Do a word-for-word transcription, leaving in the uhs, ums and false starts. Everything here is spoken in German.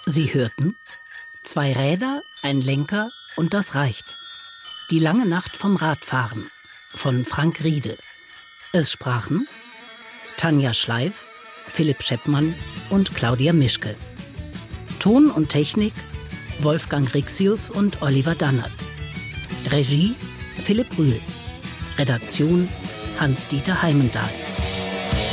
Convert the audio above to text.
Sie hörten Zwei Räder, ein Lenker und das reicht. Die lange Nacht vom Radfahren von Frank Riede. Es sprachen Tanja Schleif, Philipp Scheppmann und Claudia Mischke. Ton und Technik Wolfgang Rixius und Oliver Dannert. Regie Philipp Rühl. Redaktion Hans-Dieter Heimendahl.